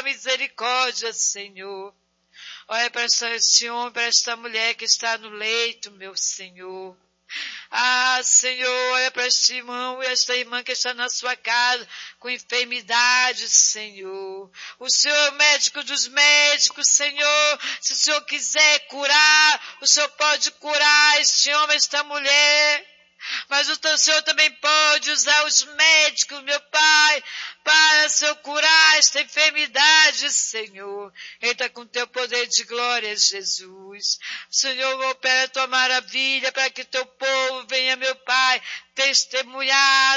misericórdia, Senhor. Olha para este homem, para esta mulher que está no leito, meu Senhor. Ah, Senhor, olha para este irmão e esta irmã que está na sua casa com enfermidade, Senhor. O Senhor é o médico dos médicos, Senhor. Se o Senhor quiser curar, o Senhor pode curar este homem, esta mulher. Mas o Senhor também pode usar os médicos, meu Pai, para, Senhor, curar esta enfermidade, Senhor. Entra com teu poder de glória, Jesus. Senhor, opera a tua maravilha para que teu povo venha, meu Pai, testemunhar